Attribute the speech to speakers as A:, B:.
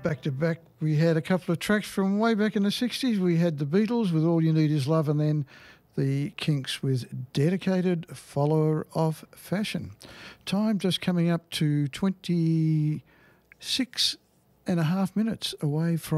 A: back to back. We had a couple of tracks from way back in the 60s. We had the Beatles with All You Need Is Love, and then the Kinks with Dedicated Follower of Fashion. Time just coming up to 26 and a half minutes away from